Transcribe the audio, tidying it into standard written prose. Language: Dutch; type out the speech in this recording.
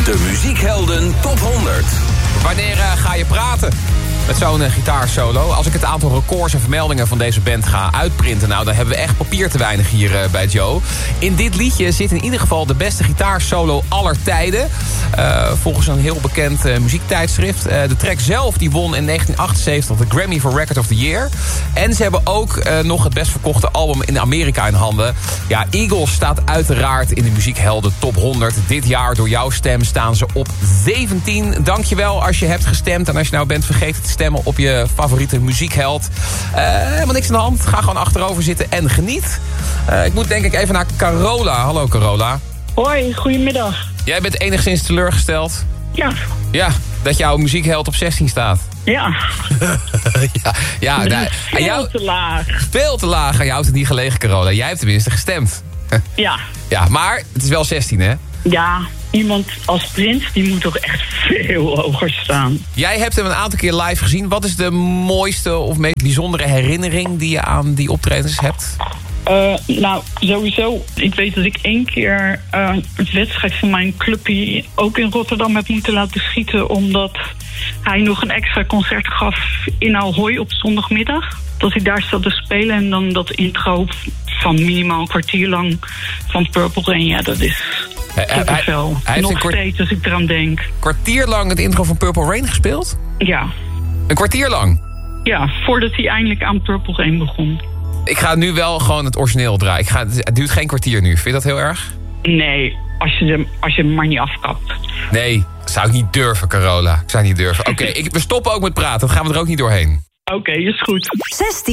De Muziekhelden Top 100. Wanneer ga je praten met zo'n gitaarsolo? Als ik het aantal records en vermeldingen van deze band ga uitprinten... nou, dan hebben we echt papier te weinig hier bij Joe. In dit liedje zit in ieder geval de beste gitaarsolo aller tijden. Volgens een heel bekend muziektijdschrift. De track zelf die won in 1978 de Grammy for Record of the Year. En ze hebben ook nog het best verkochte album in Amerika in handen. Ja, Eagles staat uiteraard in de Muziekhelden Top 100. Dit jaar door jouw stem staan ze op 17. Dankjewel als je hebt gestemd. En als je nou bent vergeten te stemmen op je favoriete muziekheld. Helemaal niks aan de hand. Ga gewoon achterover zitten en geniet. Ik moet denk ik even naar Carola. Hallo Carola. Hoi, goedemiddag. Jij bent enigszins teleurgesteld? Ja. Ja, dat jouw muziekheld op 16 staat. Ja. Veel te laag. Veel te laag. Aan jou had het niet gelegen, Carola. Jij hebt tenminste gestemd. Ja. Ja, maar het is wel 16, hè? Ja, iemand als Prins, die moet toch echt veel hoger staan. Jij hebt hem een aantal keer live gezien. Wat is de mooiste of meest bijzondere herinnering die je aan die optredens hebt? Nou, sowieso. Ik weet dat ik 1 keer het wedstrijd van mijn clubje ook in Rotterdam heb moeten laten schieten, omdat hij nog een extra concert gaf in Ahoy op zondagmiddag. Dat hij daar zat te spelen en dan dat intro van minimaal een kwartier lang van Purple Rain. Ja, dat is kippenvel. Nog steeds als ik eraan denk. Kwartier lang het intro van Purple Rain gespeeld? Ja. Een kwartier lang? Ja, voordat hij eindelijk aan Purple Rain begon. Ik ga nu wel gewoon het origineel draaien. Het duurt geen kwartier nu. Vind je dat heel erg? Nee, als je hem maar niet afkapt. Nee, zou ik niet durven, Carola. Ik zou niet durven. Oké, we stoppen ook met praten. Dan gaan we er ook niet doorheen. Oké, is goed. 16.